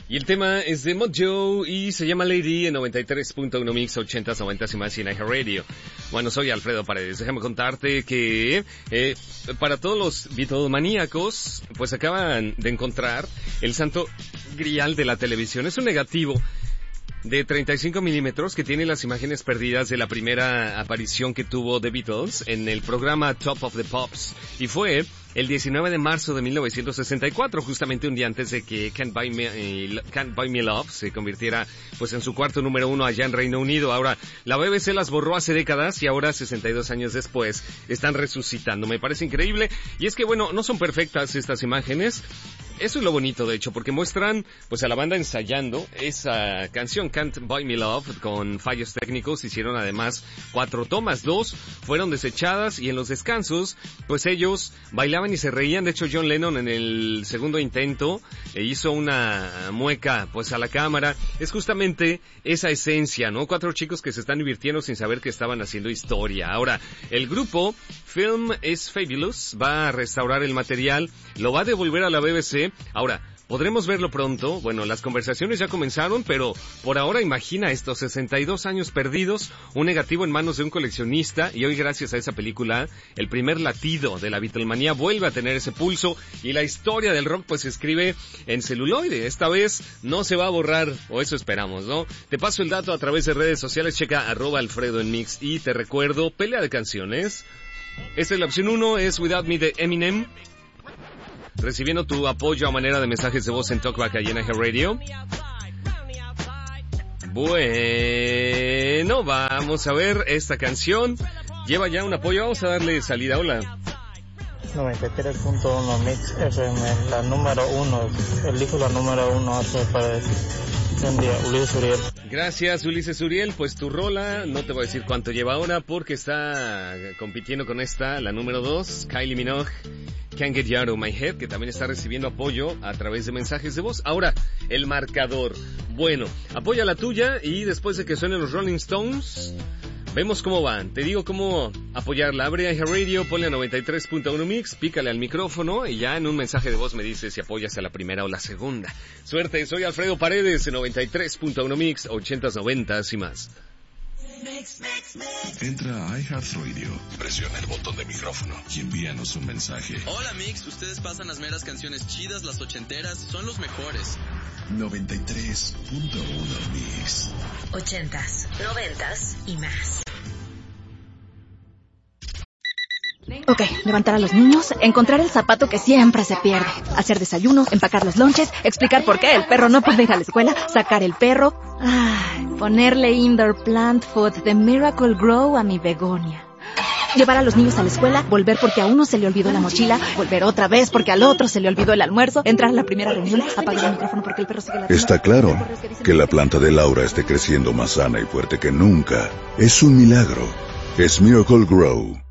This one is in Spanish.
Y el tema es de Mojo y se llama Lady en 93.1 Mix, 80s, 90s y más en iHeartRadio. Bueno, soy Alfredo Paredes. Déjame contarte que para todos los Beatlemaníacos, pues acaban de encontrar el santo grial de la televisión. Es un negativo de 35 milímetros que tiene las imágenes perdidas de la primera aparición que tuvo The Beatles en el programa Top of the Pops. Y fue el 19 de marzo de 1964, justamente un día antes de que Can't Buy Me Love se convirtiera pues en su cuarto número 1 allá en Reino Unido. Ahora, la BBC las borró hace décadas y ahora, 62 años después, están resucitando. Me parece increíble. Y es que, bueno, no son perfectas estas imágenes. Eso es lo bonito, de hecho, porque muestran pues a la banda ensayando esa canción Can't Buy Me Love con fallos técnicos. Hicieron además 4 tomas, 2 fueron desechadas y en los descansos pues ellos bailaban y se reían. De hecho, John Lennon en el segundo intento hizo una mueca pues a la cámara. Es justamente esa esencia, ¿no? 4 chicos que se están divirtiendo sin saber que estaban haciendo historia. Ahora, el grupo Film is Fabulous va a restaurar el material, lo va a devolver a la BBC. Ahora, ¿podremos verlo pronto? Bueno, las conversaciones ya comenzaron, pero por ahora imagina estos 62 años perdidos, un negativo en manos de un coleccionista, y hoy gracias a esa película, el primer latido de la Beatlemanía vuelve a tener ese pulso, y la historia del rock pues se escribe en celuloide. Esta vez no se va a borrar, o eso esperamos, ¿no? Te paso el dato a través de redes sociales, checa @Alfredo en Mix, y te recuerdo, pelea de canciones. Esta es la opción 1, es Without Me de Eminem. Recibiendo tu apoyo a manera de mensajes de voz en Talkback allá en iHeartRadio. Bueno, vamos a ver esta canción. Lleva ya un apoyo, vamos a darle salida. Hola. 93.1 Mix FM, la número 1, elijo la número 1 para decir. Buen día, Ulises Uriel. Gracias, Ulises Uriel. Pues tu rola, no te voy a decir cuánto lleva ahora porque está compitiendo con esta, la número 2, Kylie Minogue, Can't Get You Out of My Head, que también está recibiendo apoyo a través de mensajes de voz. Ahora, el marcador. Bueno, apoya la tuya y después de que suenen los Rolling Stones, vemos cómo van. Te digo cómo apoyarla. Abre iHeartRadio, ponle a 93.1 Mix, pícale al micrófono y ya en un mensaje de voz me dices si apoyas a la primera o la segunda. Suerte, soy Alfredo Paredes en 93.1 Mix, 80s, 90s y más. Entra a iHeartRadio, presiona el botón de micrófono y envíanos un mensaje. Hola Mix, ustedes pasan las meras canciones chidas, las ochenteras, son los mejores. 93.1 Mix. 80s, 90s y más. Ok, levantar a los niños, encontrar el zapato que siempre se pierde, hacer desayuno, empacar los lonches, explicar por qué el perro no puede ir a la escuela, sacar el perro, ponerle indoor plant food de Miracle Grow a mi begonia. Llevar a los niños a la escuela, volver porque a uno se le olvidó la mochila, volver otra vez porque al otro se le olvidó el almuerzo, entrar a la primera reunión, apagar el micrófono porque el perro sigue la... Está claro que la planta de Laura esté creciendo más sana y fuerte que nunca. Es un milagro. Es Miracle Grow.